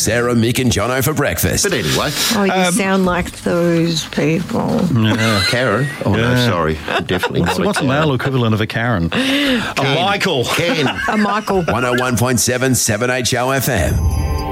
Sarah, Mick and Jono for breakfast. But anyway, Oh, you sound like those people. Karen. Oh, no, sorry. Definitely not. What's a male equivalent of a Karen? A Michael. Ken. Michael. 101.7 7HO FM.